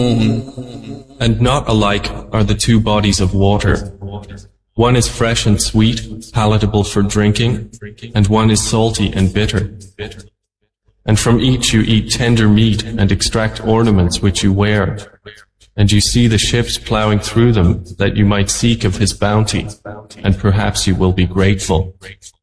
And not alike are the two bodies of water. One is fresh and sweet, palatable for drinking, and one is salty and bitter. And from each you eat tender meat and extract ornaments which you wear. And you see the ships plowing through them that you might seek of his bounty, and perhaps you will be grateful.